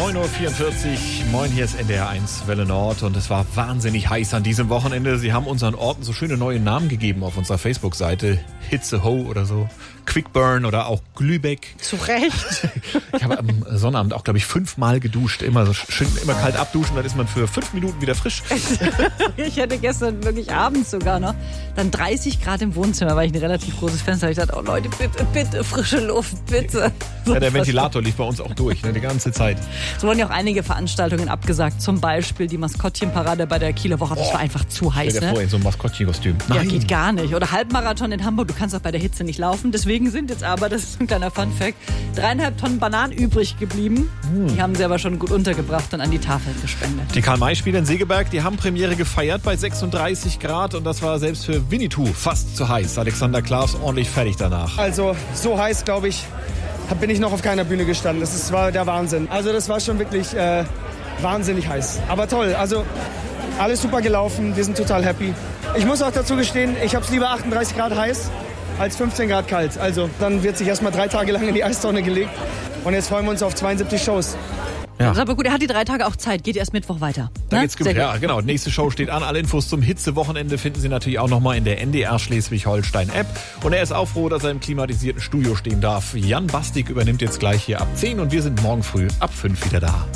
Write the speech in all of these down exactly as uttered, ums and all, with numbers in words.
neun Uhr vierundvierzig. Moin, hier ist N D R eins Welle Nord und es war wahnsinnig heiß an diesem Wochenende. Sie haben unseren Orten so schöne neue Namen gegeben auf unserer Facebook-Seite. Hitzeho oder so, Quickburn oder auch Glübeck. Zu Recht. Ich habe am Sonnabend auch, glaube ich, fünfmal geduscht. Immer so schön, immer kalt abduschen, dann ist man für fünf Minuten wieder frisch. Ich hatte gestern wirklich abends sogar noch dann dreißig Grad im Wohnzimmer, weil ich ein relativ großes Fenster habe. Ich dachte, oh Leute, bitte, bitte, frische Luft, bitte. Ja, der Ventilator lief bei uns auch durch, ne, die ganze Zeit. Es wurden ja auch einige Veranstaltungen abgesagt, zum Beispiel die Maskottchenparade bei der Kieler Woche. Das war einfach zu heiß. Stell dir Ne? vor, in so einem Maskottchenkostüm. Ja, geht gar nicht. Oder Halbmarathon in Hamburg, du kannst auch bei der Hitze nicht laufen. Deswegen sind jetzt aber, das ist ein kleiner Funfact, dreieinhalb Tonnen Bananen übrig geblieben. Hm. Die haben sie aber schon gut untergebracht und an die Tafel gespendet. Die Karl-May-Spiele in Segeberg, die haben Premiere gefeiert bei sechsunddreißig Grad und das war selbst für Winnetou fast zu heiß. Alexander Klaas ordentlich fertig danach. Also so heiß, glaube ich, bin ich noch auf keiner Bühne gestanden. Das ist, war der Wahnsinn. Also das war schon wirklich äh, wahnsinnig heiß. Aber toll, also alles super gelaufen, wir sind total happy. Ich muss auch dazu gestehen, ich habe es lieber achtunddreißig Grad heiß als fünfzehn Grad kalt. Also dann wird sich erstmal drei Tage lang in die Eistonne gelegt und jetzt freuen wir uns auf zweiundsiebzig Shows. Ja. Das ist aber gut, er hat die drei Tage auch Zeit, geht erst Mittwoch weiter. Da ne? geht's gut. Ja, genau. Nächste Show steht an. Alle Infos zum Hitzewochenende finden Sie natürlich auch nochmal in der N D R Schleswig-Holstein-App. Und er ist auch froh, dass er im klimatisierten Studio stehen darf. Jan Bastik übernimmt jetzt gleich hier ab zehn und wir sind morgen früh ab fünf wieder da.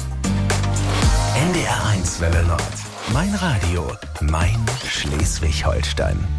N D R eins Welle Nord. Mein Radio, mein Schleswig-Holstein.